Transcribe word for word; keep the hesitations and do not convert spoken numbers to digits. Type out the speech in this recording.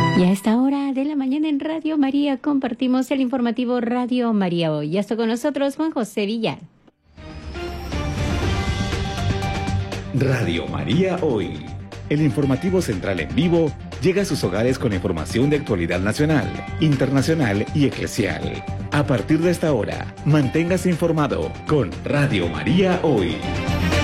Y a esta hora de la mañana en Radio María compartimos el informativo Radio María Hoy. Ya está con nosotros Juan José Villar. Radio María Hoy. El informativo central en vivo llega a sus hogares con información de actualidad nacional, internacional y eclesial. A partir de esta hora, manténgase informado con Radio María Hoy.